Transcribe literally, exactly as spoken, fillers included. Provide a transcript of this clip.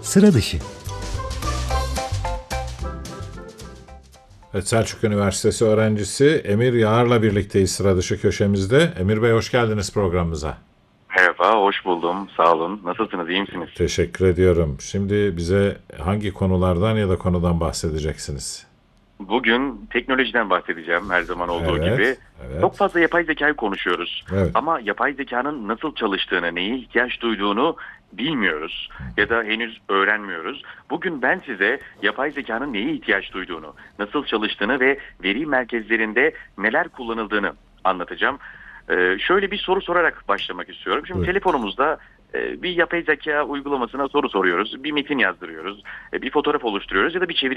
sıra dışı. Evet, Selçuk Üniversitesi öğrencisi Emir Yağar'la birlikteyiz sıra dışı köşemizde. Emir Bey, hoş geldiniz programımıza. Merhaba, hoş buldum. Sağ olun. Nasılsınız, iyi misiniz? Teşekkür ediyorum. Şimdi bize hangi konulardan ya da konudan bahsedeceksiniz? Bugün teknolojiden bahsedeceğim her zaman olduğu Evet, gibi. evet. Çok fazla yapay zekayı konuşuyoruz. Evet. Ama yapay zekanın nasıl çalıştığını, neye ihtiyaç duyduğunu bilmiyoruz ya da henüz öğrenmiyoruz. Bugün ben size yapay zekanın neye ihtiyaç duyduğunu, nasıl çalıştığını ve veri merkezlerinde neler kullanıldığını anlatacağım. Ee, şöyle bir soru sorarak başlamak istiyorum. Şimdi Buyurun. telefonumuzda e, bir yapay zeka uygulamasına soru soruyoruz, bir metin yazdırıyoruz, e, bir fotoğraf oluşturuyoruz ya da bir çeviri